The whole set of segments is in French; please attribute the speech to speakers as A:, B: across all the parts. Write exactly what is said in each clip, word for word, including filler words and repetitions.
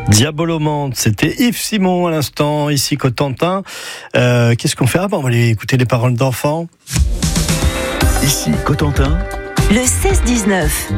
A: Diabolomante, c'était Yves Simon à l'instant, ici Cotentin. Euh, qu'est-ce qu'on fait? Ah bon, on va aller écouter les paroles d'enfants.
B: Ici Cotentin.
C: Le seize dix-neuf.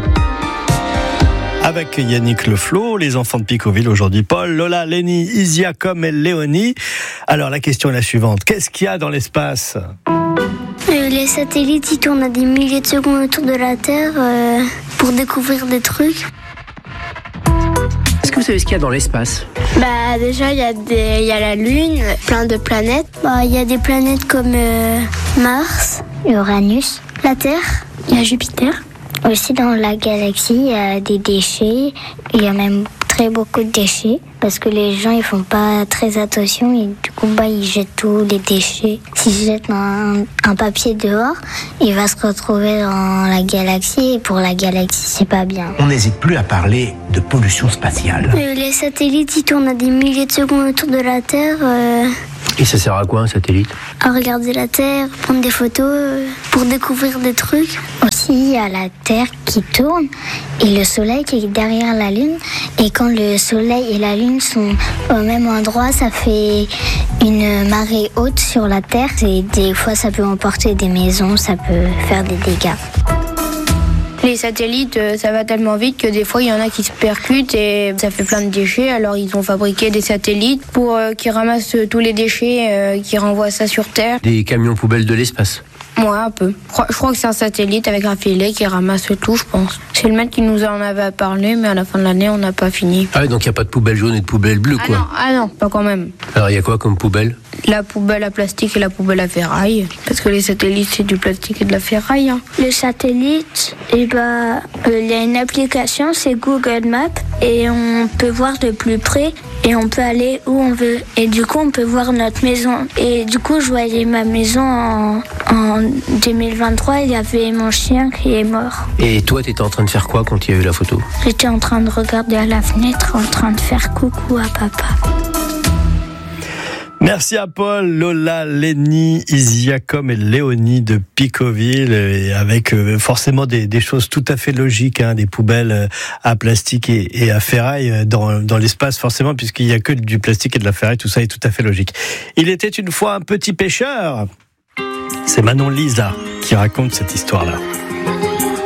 A: Avec Yannick Leflot, les enfants de Picoville aujourd'hui. Paul, Lola, Lénie, Isiacom et Léonie. Alors la question est la suivante. Qu'est-ce qu'il y a dans l'espace?
D: Euh, les satellites, ils tournent à des milliers de secondes autour de la Terre euh, pour découvrir des trucs.
E: Est-ce que vous savez ce qu'il y a dans l'espace?
D: Bah déjà, il y a des, il y a la Lune, plein de planètes. Bah il y a des planètes comme euh, Mars, Uranus, la Terre, il y a Jupiter. Aussi dans la galaxie, il y a des déchets. Il y a même très beaucoup de déchets parce que les gens ils font pas très attention et du coup bah ils jettent tous les déchets. S'ils jettent un, un papier dehors, il va se retrouver dans la galaxie et pour la galaxie c'est pas bien.
E: On n'hésite plus à parler de pollution spatiale.
D: Euh, les satellites ils tournent à des milliers de secondes autour de la Terre. Euh...
E: Et ça sert à quoi un satellite?
D: À regarder la Terre, prendre des photos, euh, pour découvrir des trucs. Aussi, il y a la Terre qui tourne et le Soleil qui est derrière la Lune. Et quand le Soleil et la Lune sont au même endroit, ça fait une marée haute sur la Terre. Et des fois, ça peut emporter des maisons, ça peut faire des dégâts.
F: Les satellites, ça va tellement vite que des fois, il y en a qui se percutent et ça fait plein de déchets. Alors, ils ont fabriqué des satellites pour euh, qui ramassent tous les déchets, euh, qui renvoient ça sur Terre.
E: Des camions poubelles de l'espace?
F: Moi, un peu. Je crois, je crois que c'est un satellite avec un filet qui ramasse tout, je pense. C'est le maître qui nous en avait parlé, mais à la fin de l'année, on n'a pas fini.
E: Ah oui, donc il n'y a pas de poubelle jaune et de poubelle bleue,
F: ah
E: quoi.
F: Non, ah non, pas quand même.
E: Alors, il y a quoi comme poubelle?
F: La poubelle à plastique et la poubelle à ferraille. Parce que les satellites, c'est du plastique et de la ferraille. Hein.
D: Le satellite, eh ben, euh, il y a une application, c'est Google Maps. Et on peut voir de plus près et on peut aller où on veut. Et du coup, on peut voir notre maison. Et du coup, je voyais ma maison en, en deux mille vingt-trois. Il y avait mon chien qui est mort.
E: Et toi, t'étais en train de faire quoi quand il y a eu la photo?
D: J'étais en train de regarder à la fenêtre, en train de faire coucou à papa.
A: Merci à Paul, Lola, Lénie, Isiacom et Léonie de Picoville, et avec forcément des, des choses tout à fait logiques, hein, des poubelles à plastique et, et à ferraille dans, dans l'espace forcément, puisqu'il n'y a que du plastique et de la ferraille, tout ça est tout à fait logique. Il était une fois un petit pêcheur. C'est Manon Lisa qui raconte cette histoire-là.